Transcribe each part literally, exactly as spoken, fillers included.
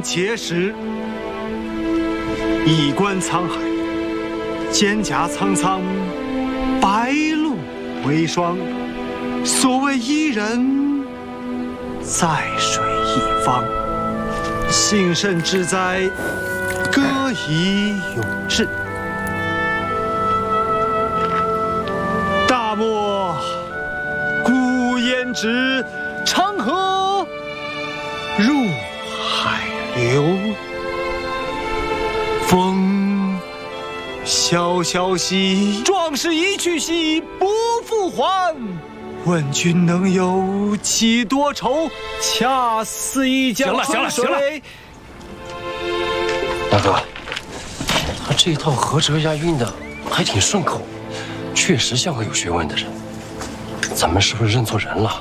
碣石，衣冠沧海，蒹葭苍苍，白露为霜。所谓伊人，在水一方。幸甚至哉，歌以咏志。大漠孤烟直，长河入海流。风萧萧兮，壮士一去兮不复还。问君能有几多愁？恰似一江春水。行了行了行了， 大哥，他这一套合辙押韵的还挺顺口，确实像个有学问的人。咱们是不是认错人了？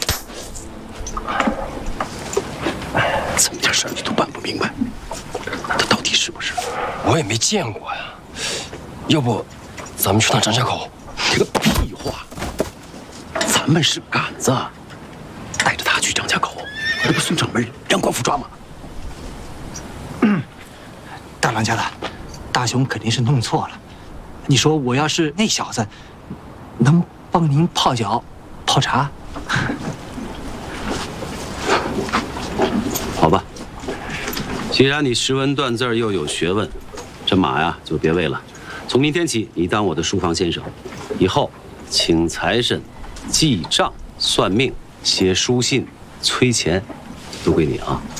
这么点事儿你都办不明白，他到底是不是？ 我也没见过呀。要不，咱们去趟张家口？ 这个屁话！咱们是杆子，带着他去张家口，这不送上门让官府抓吗？ 嗯，大当家的，大雄肯定是弄错了。你说我要是那小子，能帮您泡脚、泡茶？ 好吧，既然你识文断字又有学问，这马呀就别喂了。从明天起，你当我的书房先生，以后请财神、记账、算命、写书信、催钱，都归你啊。